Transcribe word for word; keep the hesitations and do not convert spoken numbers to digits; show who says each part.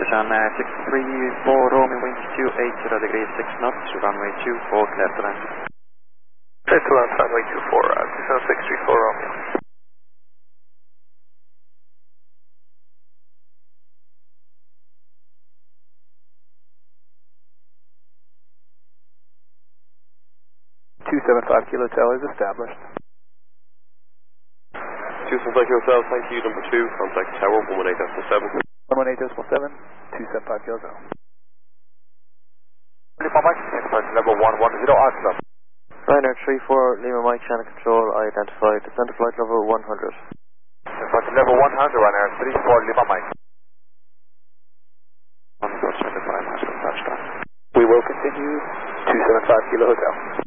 Speaker 1: John, uh, six three four Romeo, wind two eight zero degrees, six knots, runway two four, clear to land.
Speaker 2: Clear to land, runway two four, uh, six three four Romeo.
Speaker 3: two seven five Kilo Tower is established.
Speaker 4: two seven five Kilo Tower, thank you, number two, contact tower, one one eight decimal seven.
Speaker 3: one one eight decimal seven, two seven five Kilo Tower.
Speaker 2: Lima Mike, level one one zero, Oslo.
Speaker 5: Ryanair three four, Lima Mike, channel control, identified, descent to flight level one hundred.
Speaker 2: Flight level one hundred, Ryanair three four, Lima Mike.
Speaker 1: On course twenty-five, has been touched on.
Speaker 3: We will continue two seven five Kilo Hotel.